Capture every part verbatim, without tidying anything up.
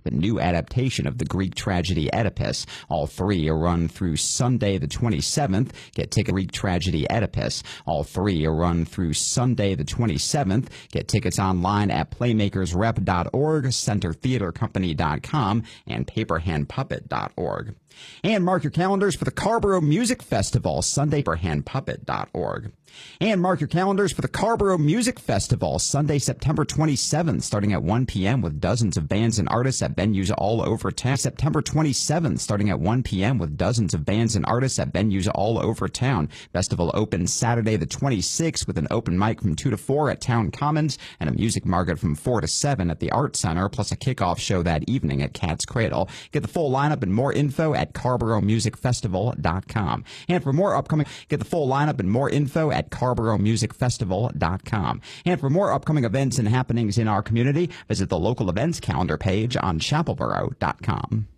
the new adaptation of the Greek tragedy Oedipus. All three are run through Sunday the twenty-seventh. Get tickets Greek tragedy Oedipus. All three are run through Sunday the twenty-seventh. Get tickets online at playmakers rep dot org, center theater company dot com, and paperhand puppet dot org. And mark your calendars for the Carrboro Music Festival, Sunday, paperhand puppet dot org. And mark your calendars for the Carrboro Music Festival, Sunday, September twenty-seventh, starting at one p.m. with dozens of bands and artists at venues all over town. September twenty-seventh, starting at one p.m. with dozens of bands and artists at venues all over town. Festival opens Saturday the twenty-sixth with an open mic from two to four at Town Commons and a music market from four to seven at the Art Center, plus a kickoff show that evening at Cat's Cradle. Get the full lineup and more info at carrboro music festival dot com. And for more upcoming, get the full lineup and more info at carrboro music festival dot com. And for more upcoming events and happenings in our community, visit the local events calendar page on chapelboro dot com.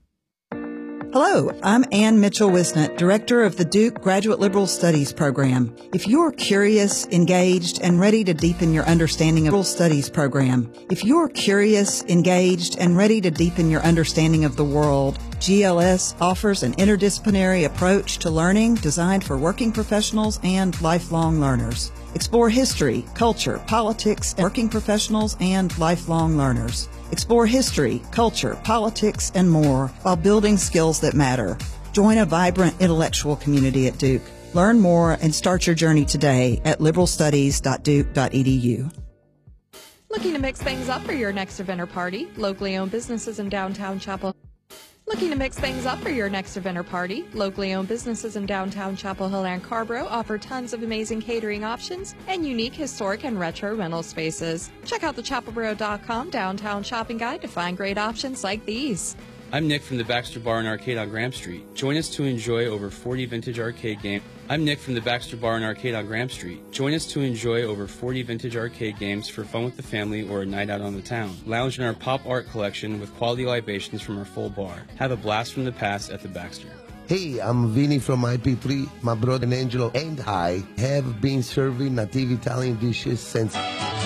Hello, I'm Ann Mitchell-Wisnett, Director of the Duke Graduate Liberal Studies Program. If you're curious, engaged, and ready to deepen your understanding of the Liberal Studies Program, if you're curious, engaged, and ready to deepen your understanding of the world, G L S offers an interdisciplinary approach to learning designed for working professionals and lifelong learners. Explore history, culture, politics, and working professionals and lifelong learners. Explore history, culture, politics, and more while building skills that matter. Join a vibrant intellectual community at Duke. Learn more and start your journey today at liberal studies dot duke dot e d u. Looking to mix things up for your next event or party? Locally owned businesses in downtown Chapel. Looking to mix things up for your next event or party? Locally owned businesses in downtown Chapel Hill and Carrboro offer tons of amazing catering options and unique historic and retro rental spaces. Check out the chapelboro dot com downtown shopping guide to find great options like these. I'm Nick from the Baxter Bar and Arcade on Graham Street. Join us to enjoy over forty vintage arcade games. I'm Nick from the Baxter Bar and Arcade on Graham Street. Join us to enjoy over forty vintage arcade games for fun with the family or a night out on the town. Lounge in our pop art collection with quality libations from our full bar. Have a blast from the past at the Baxter. Hey, I'm Vinny from I P three. My brother Angelo and I have been serving native Italian dishes since...